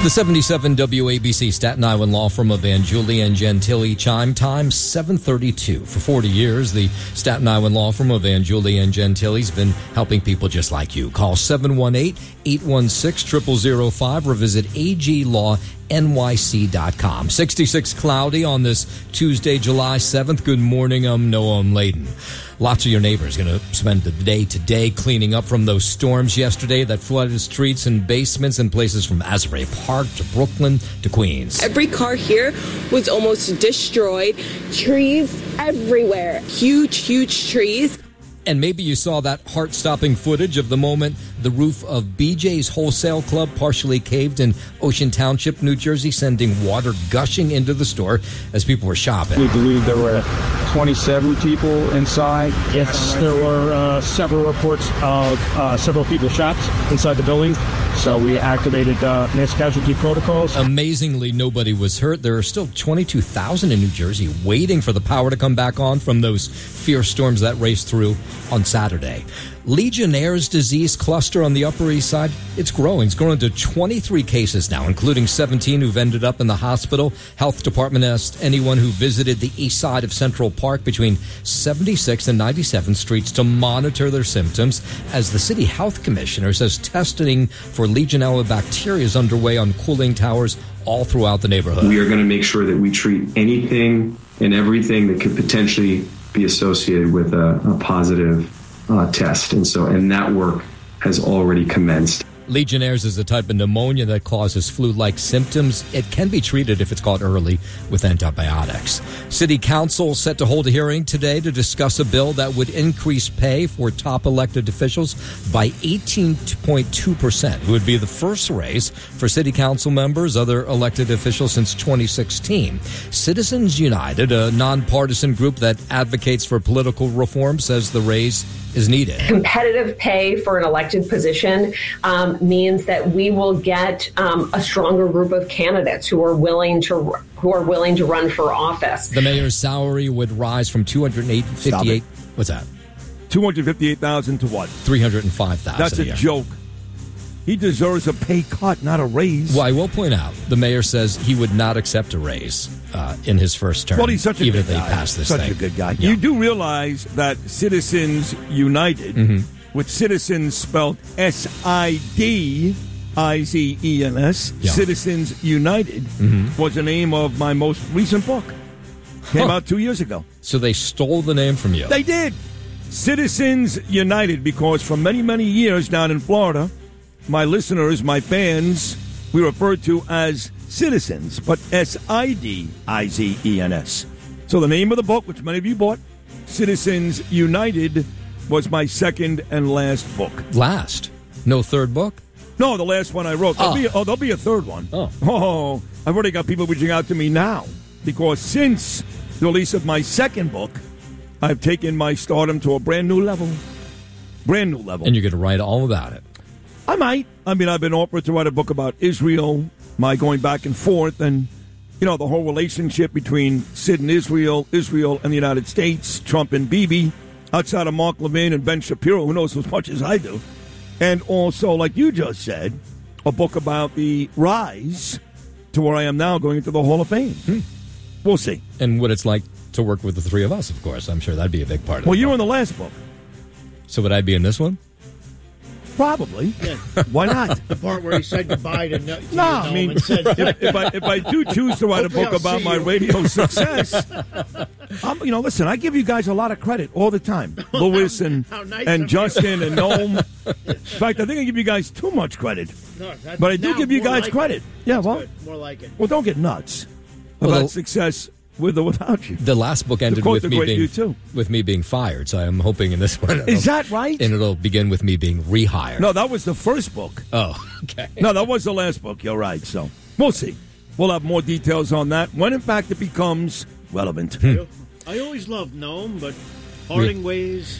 The 77 WABC Staten Island law firm of Van Julie and Gentili chime time 7:32. For 40 years, the Staten Island law firm of Van Julie and Gentili has been helping people just like you. Call 718-816-0005 or visit aglawnyc.com. 66 cloudy on this Tuesday, July 7th. Good morning. I'm Noah Layden. Lots of your neighbors going to spend the day today cleaning up from those storms yesterday that flooded streets and basements in places from Asbury Park to Brooklyn to Queens. Every car here was almost destroyed. Trees everywhere. Huge trees. And maybe you saw that heart-stopping footage of the moment the roof of BJ's Wholesale Club partially caved in Ocean Township, New Jersey, sending water gushing into the store as people were shopping. We believe there were 27 people inside. Yes, there were several reports of several people shot inside the building. So we activated mass casualty protocols. Amazingly, nobody was hurt. There are still 22,000 in New Jersey waiting for the power to come back on from those fierce storms that raced through on Saturday. Legionnaire's disease cluster on the Upper East Side, it's growing. It's grown to 23 cases now, including 17 who've ended up in the hospital. Health Department asked anyone who visited the east side of Central Park between 76th and 97th Streets to monitor their symptoms, as the city health commissioner says testing for Legionella bacteria is underway on cooling towers all throughout the neighborhood. We are going to make sure that we treat anything and everything that could potentially be associated with a positive test. And that work has already commenced. Legionnaire's is a type of pneumonia that causes flu-like symptoms. It can be treated if it's caught early with antibiotics. City Council set to hold a hearing today to discuss a bill that would increase pay for top elected officials by 18.2%. It would be the first raise for City Council members, other elected officials since 2016. Citizens United, a nonpartisan group that advocates for political reform, says the raise is needed. Competitive pay for an elected position means that we will get a stronger group of candidates who are willing to run for office. The mayor's salary would rise from $258,000. What's that? $258,000 to what? $305,000. That's a joke. He deserves a pay cut, not a raise. Well, I will point out, the mayor says he would not accept a raise in his first term. Well, he's such a even good if they guy. pass this such thing. a good guy. Yeah. You do realize that Citizens United, with Citizens spelled SIDIZENS, Yeah. Citizens United, was the name of my most recent book. Came out 2 years ago. So they stole the name from you. They did. Citizens United, because for many, many years down in Florida, my listeners, my fans, we referred to as citizens, but SIDIZENS. So the name of the book, which many of you bought, Citizens United, was my second and last book. Last? No third book? No, the last one I wrote. There'll be a third one. Oh, I've already got people reaching out to me now, because since the release of my second book, I've taken my stardom to a brand new level. Brand new level. And you're going to write all about it. I might. I mean, I've been offered to write a book about Israel, my going back and forth, and, you know, the whole relationship between Sid and Israel and the United States, Trump and Bibi, outside of Mark Levin and Ben Shapiro, who knows as much as I do. And also, like you just said, a book about the rise to where I am now, going into the Hall of Fame. We'll see. And what it's like to work with the three of us, of course. I'm sure that'd be a big part of it. Well, you were in the last book. So would I be in this one? Probably. Yeah. Why not? The part where he said goodbye to no, I mean, and said, if I do choose to write a book about my radio success, listen, I give you guys a lot of credit all the time. Louis and Justin and Noam. In fact, I think I give you guys too much credit. No, but I do give you guys credit. Yeah, well, good. More like it. Well, don't get nuts about success with or without you. The last book ended with me being fired, so I'm hoping in this one. Is that right? And it'll begin with me being rehired. No, that was the first book. Oh, okay. No, that was the last book. You're right. So we'll see. We'll have more details on that when, in fact, it becomes relevant. I always loved Noam, but parting ways.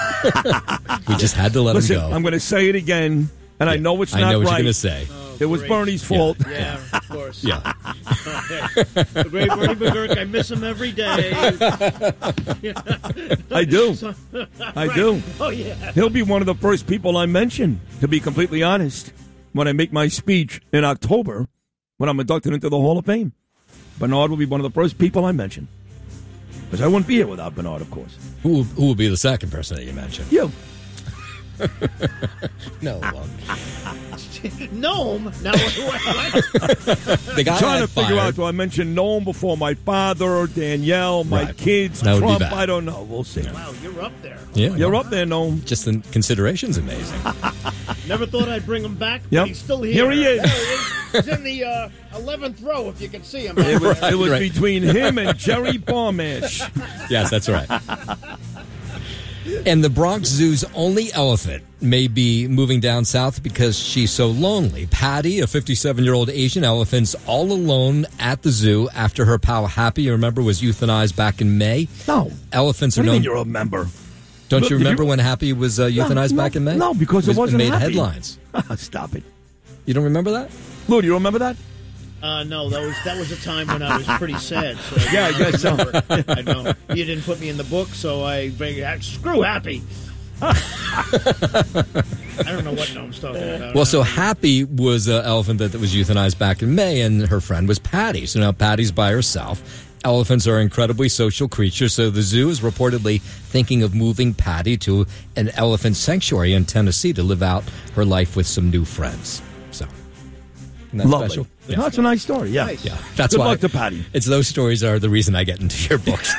We just had to let him go. I'm going to say it again, and I know it's not right. I know what you're going to say. It was Bernie's fault. Yeah, of course. Yeah. The great Bernie McGurk, I miss him every day. I do. I do. Oh, yeah. He'll be one of the first people I mention, to be completely honest, when I make my speech in October when I'm inducted into the Hall of Fame. Bernard will be one of the first people I mention. Because I wouldn't be here without Bernard, of course. Who will be the second person that you mentioned? You. No, it won't. Gnome? Now, what? The guy I'm trying I to figure out, do I mention Noam before my father, Danielle, my Right. kids, That would be Trump? bad. I don't know. We'll see. Wow, you're up there. Yeah, You're up there, Noam. Just the consideration's amazing. Never thought I'd bring him back, but Yep. he's still here. Here he is. There he is. He's in the 11th row, if you can see him. It was Right. between him and Jerry Barmash. Yes, that's right. And the Bronx Zoo's only elephant may be moving down south because she's so lonely. Patty, a 57-year-old Asian elephant's all alone at the zoo after her pal Happy, you remember, was euthanized back in May. No. Elephants are What do you known. mean you remember? Don't Look, you did remember you- when Happy was euthanized back in May? No, because it wasn't made Happy. headlines. Stop it. You don't remember that? Lou, do you remember that? No, that was a time when I was pretty sad. So Yeah, I guess so. I know. You didn't put me in the book, so I figured, screw Happy. I don't know what Gnome's talking about. Well, so Happy was an elephant that was euthanized back in May, and her friend was Patty. So now Patty's by herself. Elephants are incredibly social creatures, so the zoo is reportedly thinking of moving Patty to an elephant sanctuary in Tennessee to live out her life with some new friends. So, isn't that Lovely. special? No, that's a nice story. Yeah. Nice. Yeah, that's Good why. luck to Patty. It's those stories are the reason I get into your books.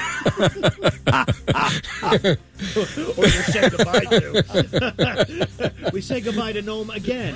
Or you say goodbye to. We say goodbye to Gnome again.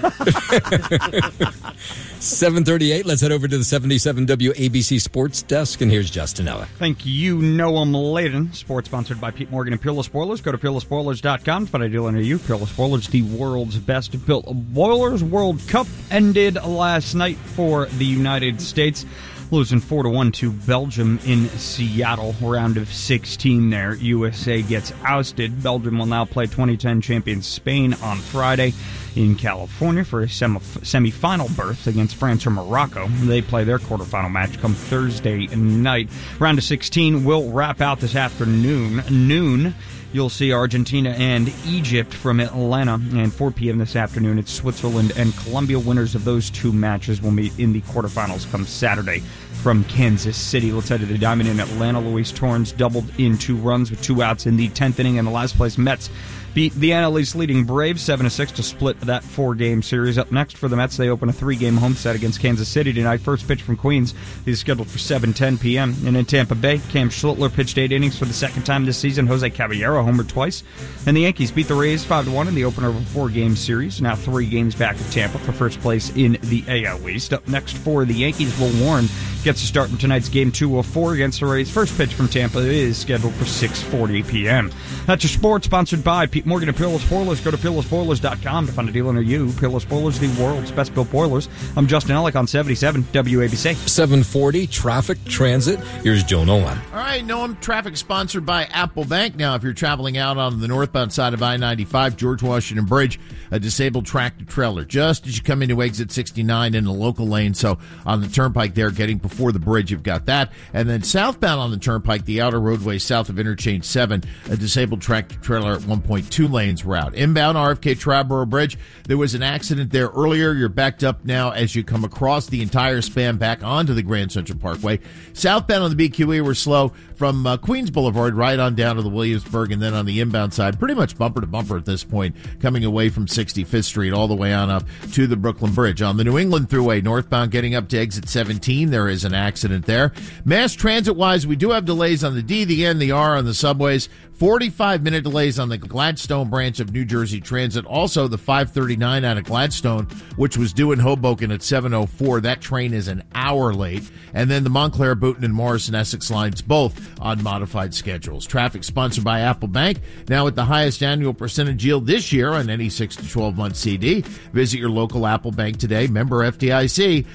7:38. Let's head over to the 77 WABC Sports Desk, and here's Justin Ella. Thank you, Noam Laden. Sports sponsored by Pete Morgan and Peerless Boilers. Go to peerlessboilers.com to find a deal under you. Peerless Boilers, the world's best built boilers. World Cup ended last night for the United States, losing 4-1 to Belgium in Seattle. Round of 16 there. USA gets ousted. Belgium will now play 2010 champion Spain on Friday in California for a semifinal berth against France or Morocco. They play their quarterfinal match come Thursday night. Round of 16 will wrap out this afternoon. Noon, you'll see Argentina and Egypt from Atlanta. And 4 p.m. this afternoon, it's Switzerland and Colombia. Winners of those two matches will meet in the quarterfinals come Saturday from Kansas City. Let's head to the Diamond in Atlanta. Luis Torrens doubled in 2 runs with 2 outs in the 10th inning. And the last place Mets beat the NL East leading Braves 7-6 to split that 4-game series. Up next for the Mets, they open a 3-game homestand against Kansas City tonight. First pitch from Queens is scheduled for 7:10 p.m. And in Tampa Bay, Cam Schlittler pitched 8 innings for the second time this season. Jose Caballero homered twice. And the Yankees beat the Rays 5-1 in the opener of a 4-game series. Now 3 games back of Tampa for first place in the AL East. Up next for the Yankees, Will Warren gets a start in tonight's Game 2 of 4 against the Rays. First pitch from Tampa is scheduled for 6:40 p.m. That's your sports, sponsored by Pete Morgan and Peerless Boilers. Go to peerlessboilers.com to find a deal near you. Peerless Boilers, the world's best built boilers. I'm Justin Ellick on 77 WABC. 7:40 traffic transit. Here's Joe Nolan. All right, Noam, traffic sponsored by Apple Bank. Now, if you're traveling out on the northbound side of I-95, George Washington Bridge, a disabled tractor trailer just as you come into exit 69 in the local lane. So on the turnpike there, getting before the bridge, you've got that. And then southbound on the turnpike, the outer roadway south of Interchange 7, a disabled tractor trailer at 1.2 lanes route. Inbound RFK Triborough Bridge, there was an accident there earlier. You're backed up now as you come across the entire span back onto the Grand Central Parkway. Southbound on the BQE, we're slow from Queens Boulevard right on down to the Williamsburg, and then on the inbound side, pretty much bumper to bumper at this point, coming away from 65th Street all the way on up to the Brooklyn Bridge. On the New England Thruway, northbound getting up to exit 17, there is an accident there. Mass transit-wise, we do have delays on the D, the N, the R on the subways. 45-minute delays on the Gladstone branch of New Jersey Transit. Also, the 539 out of Gladstone, which was due in Hoboken at 7:04. That train is an hour late. And then the Montclair, Boonton, and Morrison, Essex lines, both on modified schedules. Traffic sponsored by Apple Bank. Now at the highest annual percentage yield this year on any 6 to 12-month CD. Visit your local Apple Bank today. Member FDIC.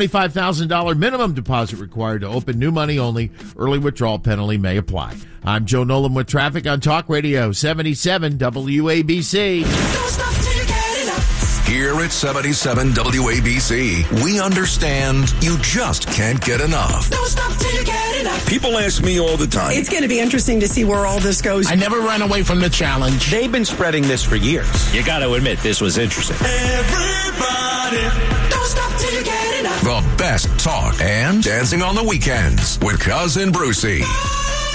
$25,000 minimum deposit required to open. New money only. Early withdrawal penalty may apply. I'm Joe Nolan with traffic on Talk Radio 77 WABC. Here at 77 WABC, we understand you just can't get enough. Don't stop till you get enough. People ask me all the time. It's going to be interesting to see where all this goes. I never ran away from the challenge. They've been spreading this for years. You got to admit, this was interesting. Everybody, don't stop till you get enough. The best talk and dancing on the weekends with Cousin Brucey.